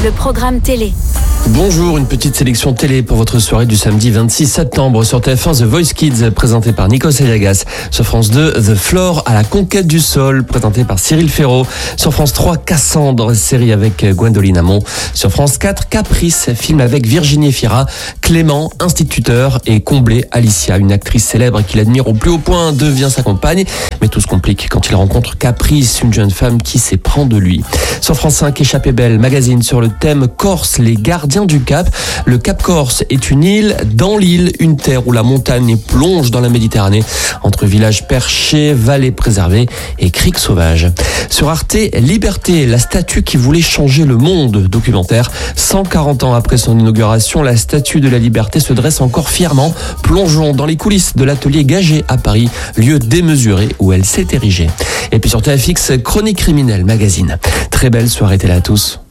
le programme télé. Bonjour, une petite sélection télé pour votre soirée du samedi 26 septembre sur TF1 The Voice Kids, présenté par Nikos Aliagas. Sur France 2, The Floor à la conquête du sol, présenté par Cyril Ferraud. Sur France 3, Cassandre, série avec Gwendoline Amon. Sur France 4, Caprice, film avec Virginie Efira, Clément, instituteur, et Comblé, Alicia, une actrice célèbre qu'il admire au plus haut point, devient sa compagne. Mais tout se complique quand il rencontre Caprice, une jeune femme qui s'éprend de lui. Sur France 5, Échappée belle, magazine sur le thème Corse, les gardiens du Cap. Le Cap Corse est une île dans l'île, une terre où la montagne plonge dans la Méditerranée, entre villages perchés, vallées préservées et criques sauvages. Sur Arte, Liberté, la statue qui voulait changer le monde, documentaire. 140 ans après son inauguration, la statue de la Liberté se dresse encore fièrement. Plongeons dans les coulisses de l'atelier Gagé à Paris, lieu démesuré où elle s'est érigée. Et puis sur TFX, Chronique criminelle, magazine. Très belle soirée télé à tous.